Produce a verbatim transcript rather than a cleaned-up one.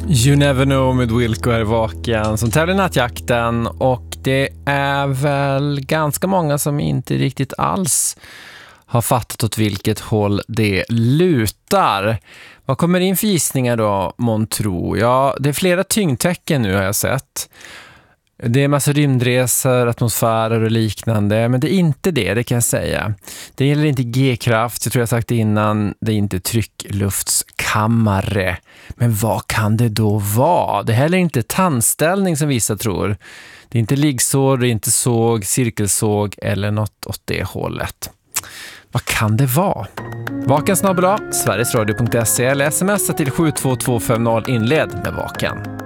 You Never Know med Wilco är vaken som tävlar i nattjakten, och det är väl ganska många som inte riktigt alls har fattat åt vilket håll det lutar. Vad kommer in för gissningar då, Montro? Ja, det är flera tyngdtecken nu har jag sett. Det är massa rymdresor, atmosfärer och liknande, men det är inte det, det kan jag säga. Det gäller inte G-kraft, jag tror jag sagt det innan, det är inte tryckluftskammare. Men vad kan det då vara? Det är heller inte tandställning som vissa tror. Det är inte liggsår, det är inte såg, cirkelsåg eller något åt det hållet. Vad kan det vara? Vaken snabbel a, sverigesradio punkt se eller smsa till sju två två fem noll, inled med vaken.